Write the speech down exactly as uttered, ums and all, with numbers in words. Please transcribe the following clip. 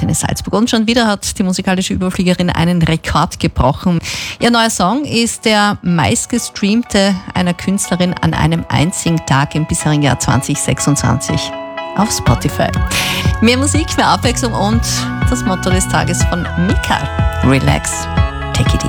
Antenne Salzburg. Und schon wieder hat die musikalische Überfliegerin einen Rekord gebrochen. Ihr neuer Song ist der meistgestreamte einer Künstlerin an einem einzigen Tag im bisherigen Jahr zwanzig sechsundzwanzig auf Spotify. Mehr Musik, mehr Abwechslung und das Motto des Tages von Mika: Relax, take it easy.